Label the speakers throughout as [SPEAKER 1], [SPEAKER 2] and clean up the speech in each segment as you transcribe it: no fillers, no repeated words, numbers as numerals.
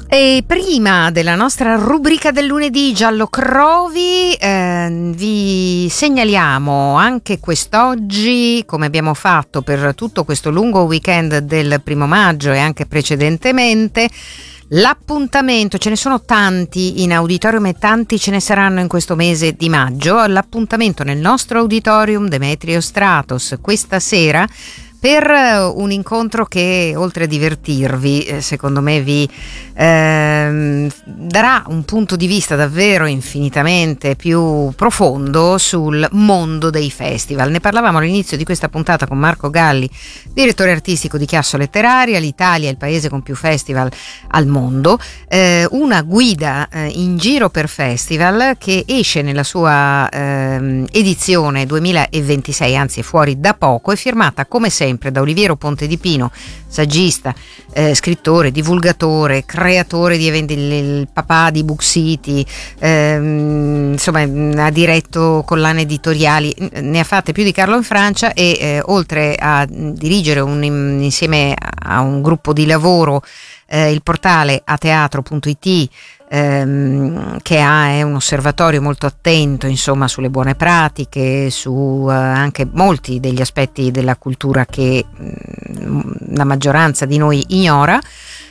[SPEAKER 1] E prima della nostra rubrica del lunedì Giallo Crovi, vi segnaliamo anche quest'oggi, come abbiamo fatto per tutto questo lungo weekend del 1° maggio e anche precedentemente, l'appuntamento. Ce ne sono tanti in auditorium e tanti ce ne saranno in questo mese di maggio. L'appuntamento nel nostro auditorium Demetrio Stratos questa sera per un incontro che, oltre a divertirvi, secondo me vi darà un punto di vista davvero infinitamente più profondo sul mondo dei festival. Ne parlavamo all'inizio di questa puntata con Marco Galli, direttore artistico di Chiasso Letteraria. L'Italia è il paese con più festival al mondo, una guida in giro per festival che esce nella sua edizione 2026, anzi è fuori da poco, è firmata come sempre da Oliviero Ponte di Pino, saggista, scrittore, divulgatore, creatore di eventi, il papà di Book City, insomma ha diretto collane editoriali, ne ha fatte più di Carlo in Francia e oltre a dirigere insieme a un gruppo di lavoro il portale ateatro.it, che è un osservatorio molto attento, insomma, sulle buone pratiche, su anche molti degli aspetti della cultura che la maggioranza di noi ignora.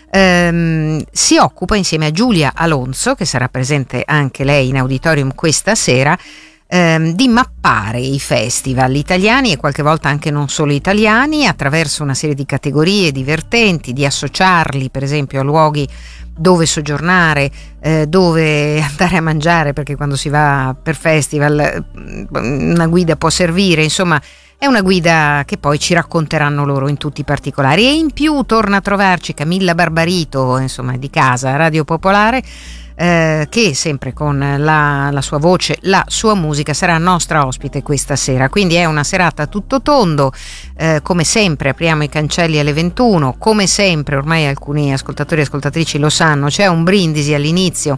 [SPEAKER 1] Si occupa insieme a Giulia Alonso, che sarà presente anche lei in auditorium questa sera, di mappare i festival italiani e qualche volta anche non solo italiani attraverso una serie di categorie divertenti, di associarli per esempio a luoghi dove soggiornare, dove andare a mangiare, perché quando si va per festival una guida può servire, insomma è una guida che poi ci racconteranno loro in tutti i particolari. E in più torna a trovarci Camilla Barbarito, insomma di casa, Radio Popolare, che sempre con la sua voce, la sua musica, sarà nostra ospite questa sera. Quindi è una serata a tutto tondo, come sempre apriamo i cancelli alle 21, come sempre ormai alcuni ascoltatori e ascoltatrici lo sanno, c'è un brindisi all'inizio,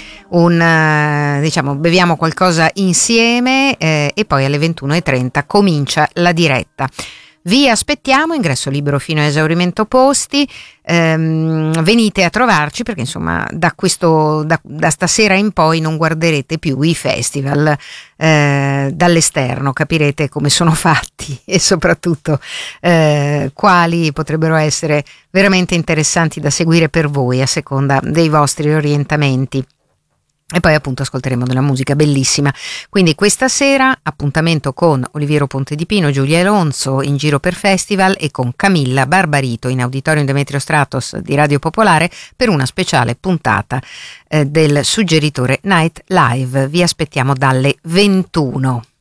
[SPEAKER 1] diciamo beviamo qualcosa insieme, e poi alle 21:30 comincia la diretta. Vi aspettiamo, ingresso libero fino a esaurimento posti, venite a trovarci perché insomma da stasera in poi non guarderete più i festival dall'esterno, capirete come sono fatti e soprattutto quali potrebbero essere veramente interessanti da seguire per voi a seconda dei vostri orientamenti. E poi appunto ascolteremo della musica bellissima. Quindi questa sera appuntamento con Oliviero Ponte di Pino, Giulia Alonso in giro per festival e con Camilla Barbarito in auditorium Demetrio Stratos di Radio Popolare per una speciale puntata del Suggeritore Night Live. Vi aspettiamo dalle 21.